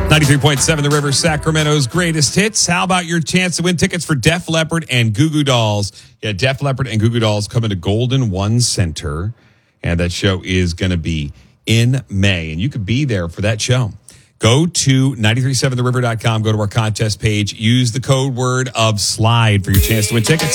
93.7 The River, Sacramento's greatest hits. How about your chance to win tickets for Def Leppard and Goo Goo Dolls? Yeah, Def Leppard and Goo Goo Dolls coming to Golden One Center. And that show is going to be in May. And you could be there for that show. Go to 937theriver.com. Go to our contest page. Use the code word of SLIDE for your chance to win tickets.